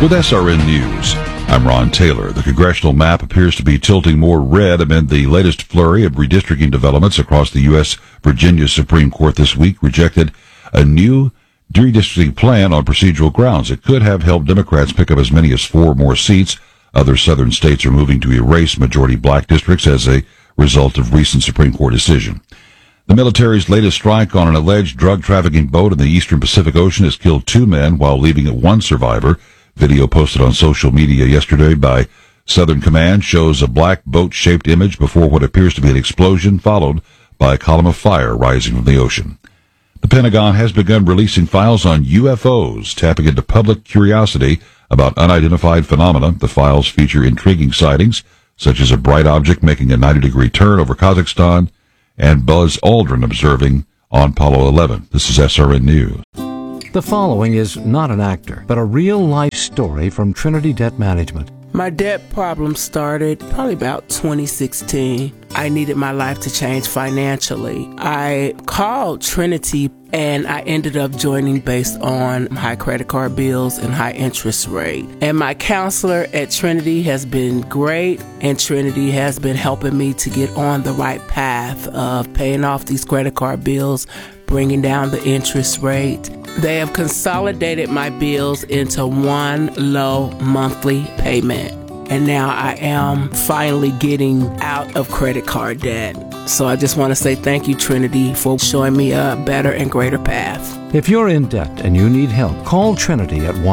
with SRN News. I'm Ron Taylor. The congressional map appears to be tilting more red amid the latest flurry of redistricting developments across the U.S. Virginia Supreme Court this week rejected a new redistricting plan on procedural grounds. It could have helped Democrats pick up as many as 4 more seats. Other southern states are moving to erase majority black districts as a result of recent Supreme Court decision. The military's latest strike on an alleged drug trafficking boat in the eastern Pacific Ocean has killed 2 men while leaving 1 survivor. Video posted on social media yesterday by Southern Command shows a black boat-shaped image before what appears to be an explosion, followed by a column of fire rising from the ocean. The Pentagon has begun releasing files on UFOs, tapping into public curiosity about unidentified phenomena. The files feature intriguing sightings, such as a bright object making a 90-degree turn over Kazakhstan and Buzz Aldrin observing on Apollo 11. This is SRN News. The following is not an actor, but a real-life story from Trinity Debt Management. My debt problem started probably about 2016. I needed my life to change financially. I called Trinity and I ended up joining based on high credit card bills and high interest rate. And my counselor at Trinity has been great, and Trinity has been helping me to get on the right path of paying off these credit card bills, bringing down the interest rate. They have consolidated my bills into one low monthly payment. And now I am finally getting out of credit card debt. So I just want to say thank you, Trinity, for showing me a better and greater path. If you're in debt and you need help, call Trinity at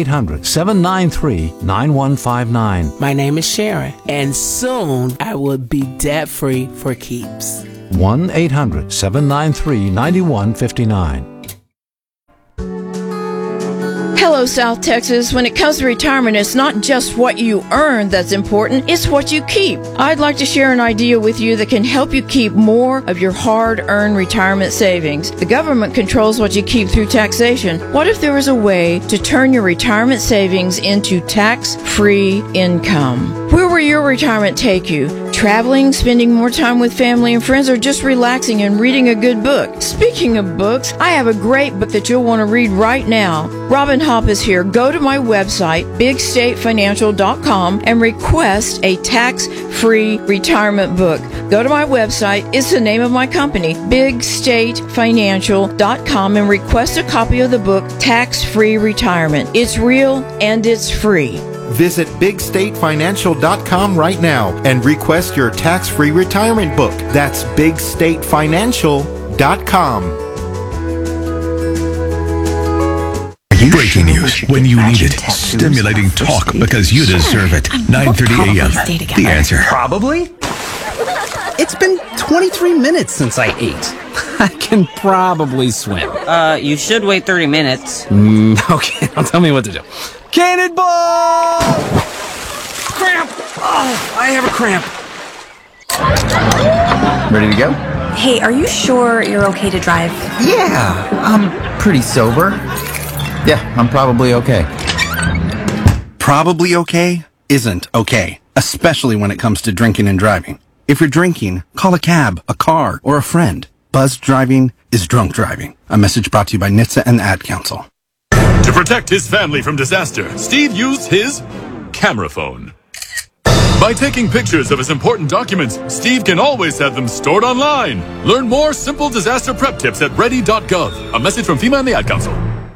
1-800-793-9159. My name is Sharon, and soon I will be debt-free for keeps. 1-800-793-9159. Hello, South Texas. When it comes to retirement, it's not just what you earn that's important, it's what you keep. I'd like to share an idea with you that can help you keep more of your hard-earned retirement savings. The government controls what you keep through taxation. What if there was a way to turn your retirement savings into tax-free income? Where will your retirement take you? Traveling, spending more time with family and friends, or just relaxing and reading a good book? Speaking of books, I have a great book that you'll want to read right now. Robin Hopp is here. Go to my website, bigstatefinancial.com, and request a tax-free retirement book. Go to my website. It's the name of my company, bigstatefinancial.com, and request a copy of the book, Tax-Free Retirement. It's real and it's free. Visit bigstatefinancial.com right now and request your tax-free retirement book. That's bigstatefinancial.com. Breaking news when you need it. Stimulating talk because you deserve it. 9:30 a.m. The Answer. Probably? It's been 23 minutes since I ate. I can probably swim. You should wait 30 minutes. Okay, now tell me what to do. Cannonball! Cramp! Oh, I have a cramp. Ready to go? Hey, are you sure you're okay to drive? Yeah, I'm pretty sober. Yeah, I'm probably okay. Probably okay isn't okay, especially when it comes to drinking and driving. If you're drinking, call a cab, a car, or a friend. Buzzed driving is drunk driving. A message brought to you by NHTSA and the Ad Council. To protect his family from disaster, Steve used his camera phone. By taking pictures of his important documents, Steve can always have them stored online. Learn more simple disaster prep tips at ready.gov. A message from FEMA and the Ad Council.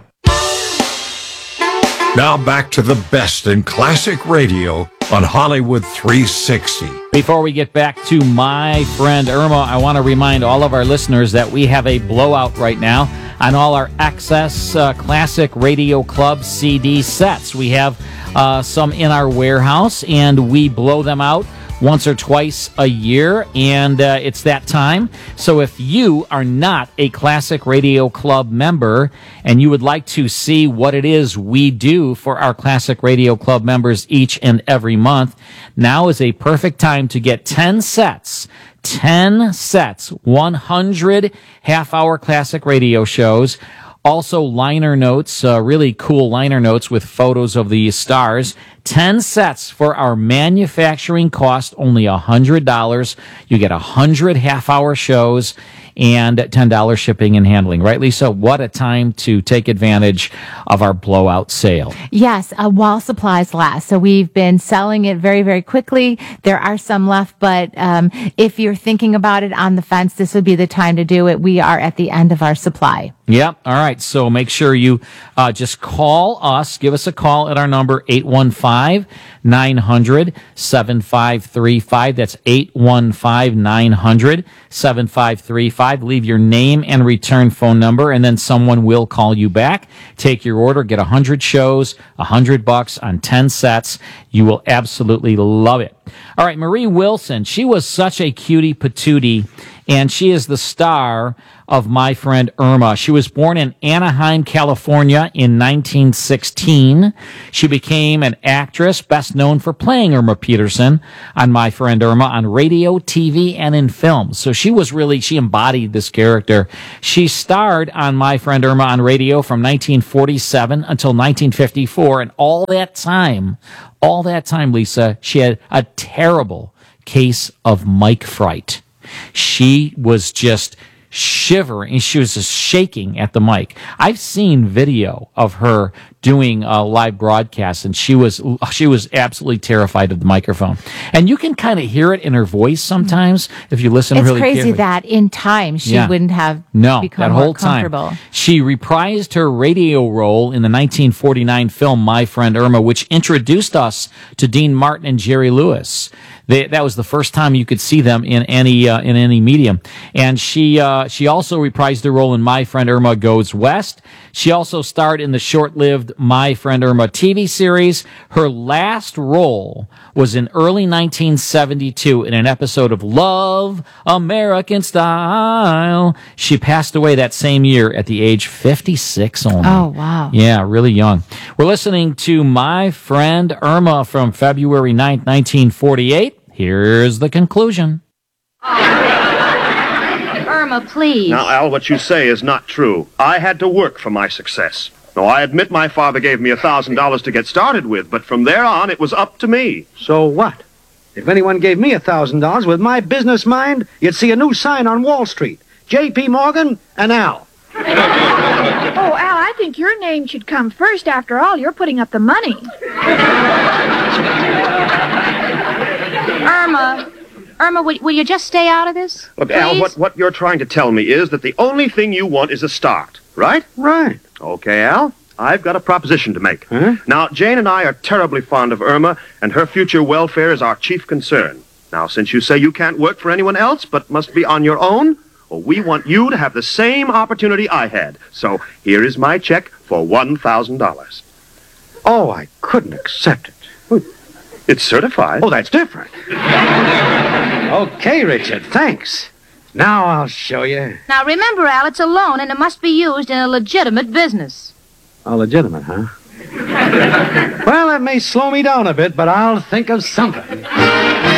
Now back to the best in classic radio on Hollywood 360. Before we get back to my friend Irma, I want to remind all of our listeners that we have a blowout right now on all our Access Classic Radio Club CD sets. We have some in our warehouse, and we blow them out once or twice a year, and it's that time. So if you are not a Classic Radio Club member and you would like to see what it is we do for our Classic Radio Club members each and every month, now is a perfect time to get 10 sets, 100 half-hour classic radio shows. Also, liner notes, really cool liner notes with photos of the stars. 10 sets for our manufacturing cost, only $100. You get 100 half-hour shows, and $10 shipping and handling. Right, Lisa? What a time to take advantage of our blowout sale. Yes, while supplies last. So we've been selling it very, very quickly. There are some left, but if you're thinking about it on the fence, this would be the time to do it. We are at the end of our supply. Yep. All right. So make sure you just call us. Give us a call at our number, 815-900-7535. That's 815-900-7535. Leave your name and return phone number, and then someone will call you back. Take your order. Get 100 shows, $100 on 10 sets. You will absolutely love it. All right. Marie Wilson. She was such a cutie patootie, and she is the star of My Friend Irma. She was born in Anaheim, California in 1916. She became an actress best known for playing Irma Peterson on My Friend Irma on radio, TV, and in film. So she embodied this character. She starred on My Friend Irma on radio from 1947 until 1954. And all that time, Lisa, she had a terrible case of mic fright. She was just shivering. She was just shaking at the mic. I've seen video of her doing a live broadcast, and she was absolutely terrified of the microphone. And you can kind of hear it in her voice sometimes if you listen really carefully. It's crazy that in time she wouldn't have become that whole more comfortable. Time. She reprised her radio role in the 1949 film My Friend Irma, which introduced us to Dean Martin and Jerry Lewis. That was the first time you could see them in any medium. And she also reprised her role in My Friend Irma Goes West. She also starred in the short-lived My Friend Irma TV series. Her last role was in early 1972 in an episode of Love American Style. She passed away that same year at the age 56 only. Oh, wow. Yeah, really young. We're listening to My Friend Irma from February 9th, 1948. Here's the conclusion. Irma, please. Now, Al, what you say is not true. I had to work for my success. Now, I admit my father gave me $1,000 to get started with, but from there on, it was up to me. So what? If anyone gave me $1,000 with my business mind, you'd see a new sign on Wall Street. J.P. Morgan and Al. Oh, Al, I think your name should come first. After all, you're putting up the money. Irma, will you just stay out of this? Look, please? Al, what you're trying to tell me is that the only thing you want is a start, right? Right. Okay, Al, I've got a proposition to make. Huh? Now, Jane and I are terribly fond of Irma, and her future welfare is our chief concern. Now, since you say you can't work for anyone else but must be on your own, well, we want you to have the same opportunity I had. So here is my check for $1,000. Oh, I couldn't accept it. It's certified. Oh, that's different. Okay, Richard, thanks. Now I'll show you. Now, remember, Al, it's a loan, and it must be used in a legitimate business. Oh, legitimate, huh? Well, that may slow me down a bit, but I'll think of something.